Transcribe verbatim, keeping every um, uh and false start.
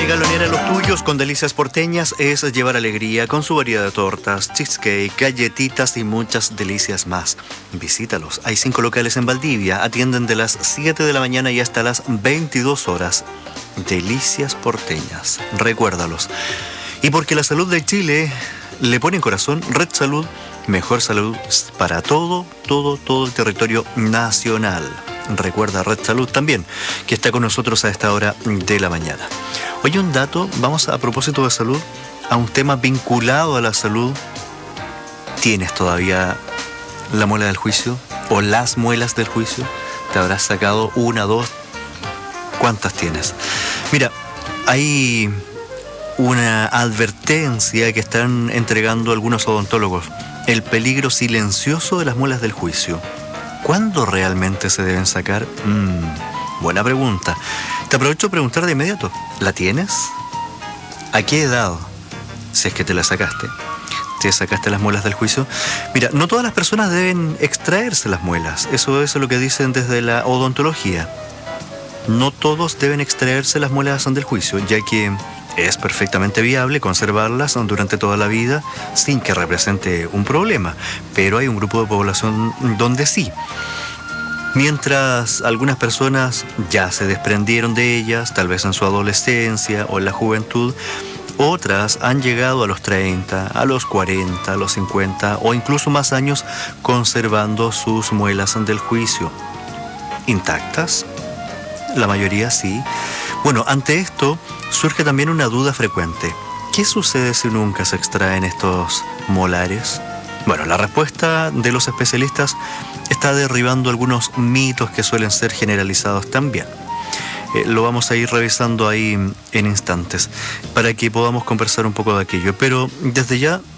galonera a los tuyos con Delicias Porteñas es llevar alegría con su variedad de tortas, cheesecake, galletitas y muchas delicias más. Visítalos. Hay cinco locales en Valdivia. Atienden de las siete de la mañana y hasta las veintidós horas. Delicias Porteñas. Recuérdalos. Y porque la salud de Chile le pone en corazón, Red Salud, mejor salud para todo, todo, todo el territorio nacional. Recuerda Red Salud también, que está con nosotros a esta hora de la mañana. Oye, un dato, vamos a propósito de salud, a un tema vinculado a la salud. ¿Tienes todavía la muela del juicio? ¿O las muelas del juicio? ¿Te habrás sacado una, dos? ¿Cuántas tienes? Mira, hay una advertencia que están entregando algunos odontólogos. El peligro silencioso de las muelas del juicio. ¿Cuándo realmente se deben sacar? Mm, buena pregunta. Te aprovecho de preguntar de inmediato. ¿La tienes? ¿A qué edad? Si es que te la sacaste. ¿Te sacaste las muelas del juicio? Mira, no todas las personas deben extraerse las muelas. Eso es lo que dicen desde la odontología. No todos deben extraerse las muelas del juicio, ya que es perfectamente viable conservarlas durante toda la vida sin que represente un problema, pero hay un grupo de población donde sí. Mientras algunas personas ya se desprendieron de ellas, tal vez en su adolescencia o en la juventud, otras han llegado a los treinta, a los cuarenta, a los cincuenta o incluso más años conservando sus muelas del juicio. ¿Intactas? La mayoría sí. Bueno, ante esto surge también una duda frecuente. ¿Qué sucede si nunca se extraen estos molares? Bueno, la respuesta de los especialistas está derribando algunos mitos que suelen ser generalizados también. Eh, lo vamos a ir revisando ahí en instantes para que podamos conversar un poco de aquello. Pero desde ya